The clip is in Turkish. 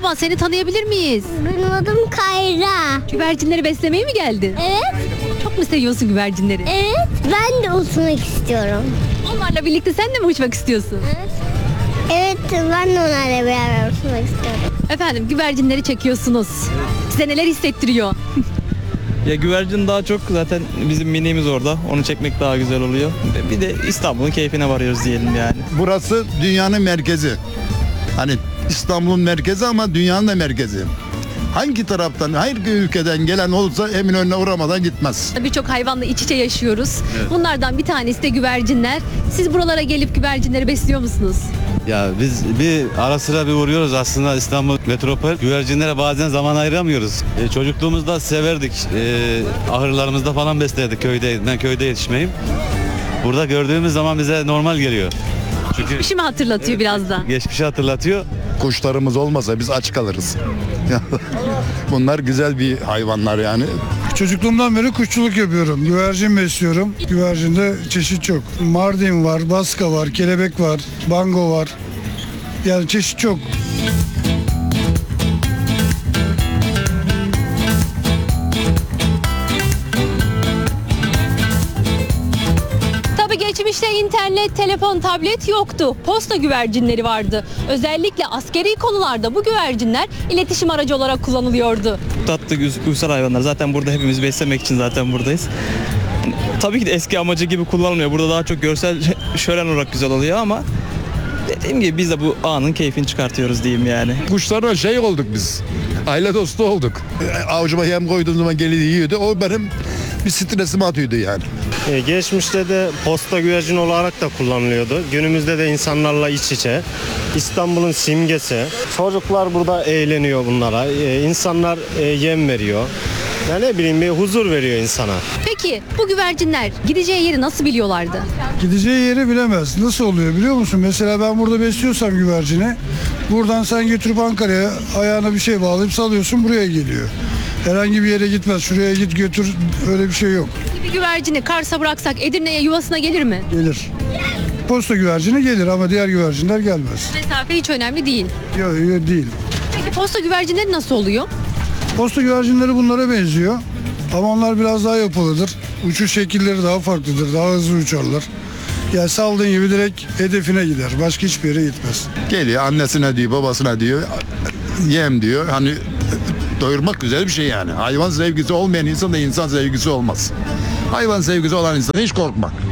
Merhaba, seni tanıyabilir miyiz? Benim adım Kayra. Güvercinleri beslemeye mi geldin? Evet. Çok mu seviyorsun güvercinleri? Evet. Ben de uçmak istiyorum. Onlarla birlikte sen de mi uçmak istiyorsun? Evet. Evet, ben de onlarla beraber uçmak istiyorum. Efendim, güvercinleri çekiyorsunuz. Size neler hissettiriyor? Ya güvercin daha çok zaten bizim miniğimiz orada. Onu çekmek daha güzel oluyor. Bir de İstanbul'un keyfine varıyoruz diyelim yani. Burası dünyanın merkezi. Hani İstanbul'un merkezi ama dünyanın da merkezi. Hangi taraftan, hangi ülkeden gelen olursa Eminönü'ne uğramadan gitmez. Birçok hayvanla iç içe yaşıyoruz. Bunlardan bir tanesi de güvercinler. Siz buralara gelip güvercinleri besliyor musunuz? Ya biz bir ara sıra bir uğruyoruz aslında İstanbul metropol. Güvercinlere bazen zaman ayıramıyoruz. Çocukluğumuzda severdik. Ahırlarımızda falan beslerdik köyde. Ben köyde yetişmeyim. Burada gördüğümüz zaman bize normal geliyor. Çünkü İşimi hatırlatıyor biraz da. geçmişi hatırlatıyor. Kuşlarımız olmasa biz aç kalırız. Bunlar güzel bir hayvanlar yani. Çocukluğumdan beri kuşçuluk yapıyorum. Güvercin besliyorum. Güvercinde çeşit çok. Mardin var, baska var, kelebek var, bango var. Yani çeşit çok. Tabii geçmişte internet, telefon, tablet yoktu. Posta güvercinleri vardı. Özellikle askeri konularda bu güvercinler iletişim aracı olarak kullanılıyordu. Tatlı, uysal hayvanlar. Zaten burada hepimiz beslemek için zaten buradayız. Tabii ki de eski amacı gibi kullanılmıyor. Burada daha çok görsel şölen olarak güzel oluyor ama dediğim gibi biz de bu anın keyfini çıkartıyoruz diyeyim yani. Kuşlara şey olduk biz. Aile dostu olduk. Avucuma yem koyduğum zaman gelip yiyordu. O benim bir stresimi atıyordu yani. Geçmişte de posta güvercin olarak da kullanılıyordu. Günümüzde de insanlarla iç içe. İstanbul'un simgesi. Çocuklar burada eğleniyor bunlara. İnsanlar yem veriyor. Ya ne bileyim bir huzur veriyor insana. Peki bu güvercinler gideceği yeri nasıl biliyorlardı? Gideceği yeri bilemez. Nasıl oluyor biliyor musun? Mesela ben burada besliyorsam güvercini, buradan sen götürüp Ankara'ya ayağına bir şey bağlayıp salıyorsun, buraya geliyor. Herhangi bir yere gitmez. Şuraya git götür, öyle bir şey yok. Bir güvercini Kars'a bıraksak Edirne'ye yuvasına gelir mi? Gelir. Posta güvercini gelir ama diğer güvercinler gelmez. Mesafe hiç önemli değil. Yok değil. Peki posta güvercinleri nasıl oluyor? Posta güvercinleri bunlara benziyor. Ama onlar biraz daha yapılıdır. Uçuş şekilleri daha farklıdır. Daha hızlı uçarlar. Yani saldığın gibi direkt hedefine gider. Başka hiçbir yere gitmez. Geliyor annesine diyor, babasına diyor, yem diyor. Hani doyurmak güzel bir şey yani. Hayvan sevgisi olmayan insan da insan sevgisi olmaz. Hayvan sevgisi olan insan hiç korkma.